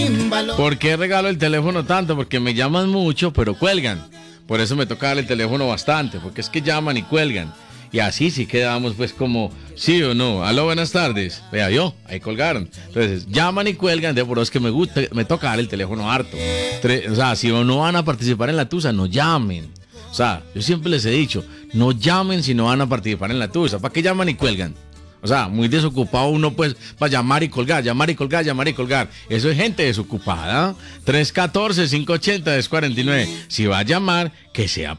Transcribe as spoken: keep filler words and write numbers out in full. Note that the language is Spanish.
¿Por qué regalo el teléfono tanto? Porque me llaman mucho, pero cuelgan. Por eso me toca dar el teléfono bastante, porque es que llaman y cuelgan. Y así sí quedamos pues como, sí o no. Aló, buenas tardes. Vea yo, ahí colgaron. Entonces, llaman y cuelgan, de por eso es que me gusta, me toca dar el teléfono harto. Tre- o sea, si no van a participar en la tusa, no llamen. O sea, yo siempre les he dicho, no llamen si no van a participar en la tusa. ¿Para qué llaman y cuelgan? O sea, muy desocupado uno pues para llamar y colgar, llamar y colgar, llamar y colgar. Eso es gente desocupada. tres uno cuatro, cinco ocho cero, cuatro nueve. Si va a llamar, que sea